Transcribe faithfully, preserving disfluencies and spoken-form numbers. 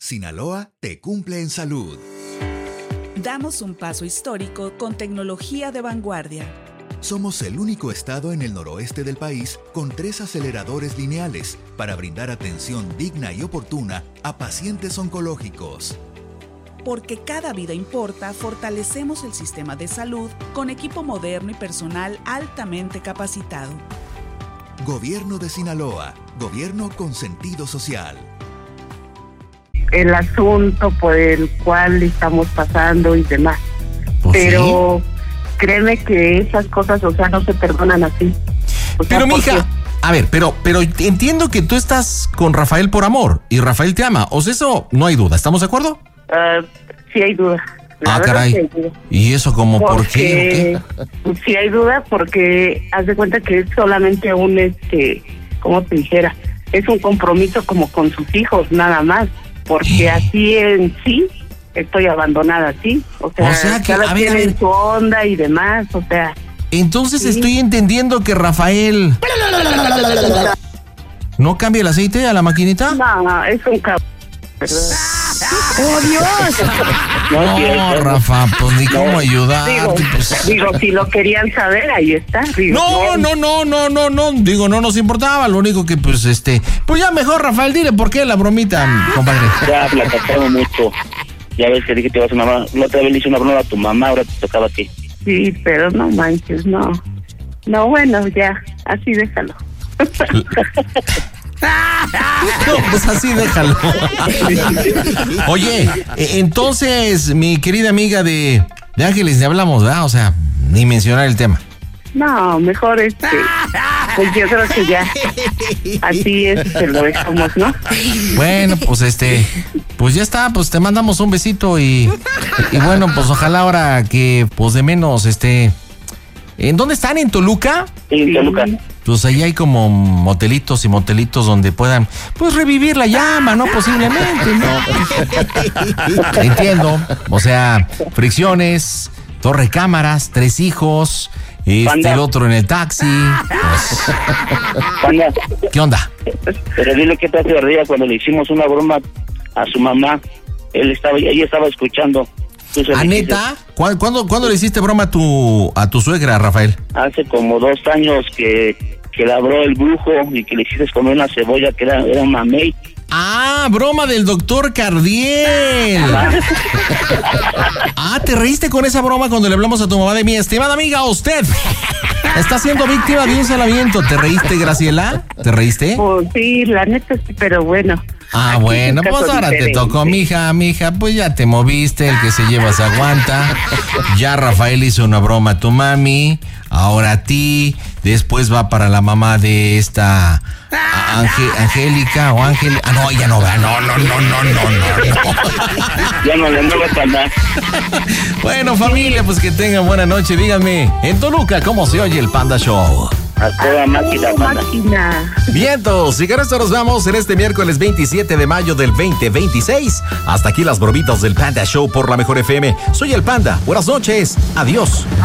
Sinaloa te cumple en salud. Damos un paso histórico con tecnología de vanguardia. Somos el único estado en el noroeste del país con tres aceleradores lineales para brindar atención digna y oportuna a pacientes oncológicos. Porque cada vida importa, fortalecemos el sistema de salud con equipo moderno y personal altamente capacitado. Gobierno de Sinaloa, gobierno con sentido social. El asunto por el cual estamos pasando y demás. Pues pero sí. Créeme que esas cosas, o sea, no se perdonan así. O sea, pero mija, porque... a ver, pero, pero entiendo que tú estás con Rafael por amor y Rafael te ama. O sea, eso no hay duda, ¿estamos de acuerdo? Uh, sí hay duda. La ah, verdad caray. sí hay duda. ¿Y eso como por qué? ¿O qué? Sí hay duda porque haz de cuenta que es solamente un, este, ¿cómo te dijera? Es un compromiso como con sus hijos, nada más. Porque así en sí estoy abandonada, ¿sí? O sea, o sea que, cada a ver, quien a ver. en su onda y demás, o sea. Entonces sí. Estoy entendiendo que Rafael no cambia el aceite a la maquinita. No, no, es un cabrón. ¡Oh, Dios! No, no Rafa, pues ni cómo ayudar. Digo, pues. digo, si lo querían saber, ahí está. Digo, no, no, no, no, no, no, digo, no nos importaba, lo único que pues este, pues ya mejor Rafael, dile por qué la bromita, compadre. Ya platicamos mucho, ya ves que dije que te ibas a una mamá, la otra vez le hice una broma a tu mamá, ahora te tocaba a ti. Sí, pero no manches, no. No, bueno, ya, así déjalo. No, pues así déjalo. Oye, entonces, mi querida amiga de, de Ángeles, ya hablamos, ¿verdad? O sea, ni mencionar el tema. No, mejor este, pues yo creo que ya, así es, que lo dejamos, ¿no? Bueno, pues este, pues ya está, pues te mandamos un besito y, y bueno, pues ojalá ahora que, pues de menos, este, ¿en dónde están? ¿En Toluca? Sí, en Toluca. Pues ahí hay como motelitos y motelitos donde puedan, pues, revivir la llama, ¿no? Posiblemente, ¿no? Entiendo. O sea, fricciones, torre cámaras, tres hijos, este, Panda. el otro en el taxi. Pues, Panda, ¿qué onda? pero dile que te hace de día cuando le hicimos una broma a su mamá. Él estaba, ella estaba escuchando. ¿A neta? ¿Cuándo, cuándo, ¿Cuándo le hiciste broma a tu, a tu suegra, Rafael? Hace como dos años que, que labró el brujo y que le hiciste comer una cebolla que era, era un mamey. Ah, broma del doctor Cardiel. Ah, ¿te reíste con esa broma cuando le hablamos a tu mamá de mi estimada amiga? Usted está siendo víctima de un salamiento. ¿Te reíste, Graciela? ¿Te reíste? Pues sí, la neta sí, pero bueno. Ah, aquí bueno, es un pues caso ahora diferente. te tocó, mija, mija, pues ya te moviste, el que se lleva se aguanta. Ya Rafael hizo una broma a tu mami, ahora a ti, después va para la mamá de esta Ange, Angélica o Ángel. Ah, no, ya no va, no, no, no, no, no, no. Ya no le muevas para nada. Bueno, familia, pues que tengan buena noche, díganme, en Toluca, ¿cómo se oye el Panda Show? A toda máquina, Panda. Máquina. Vientos, y con esto nos vamos en este miércoles veintisiete de mayo del veinte veintiséis. Hasta aquí las bromitas del Panda Show por la Mejor F M. Soy el Panda, buenas noches, adiós.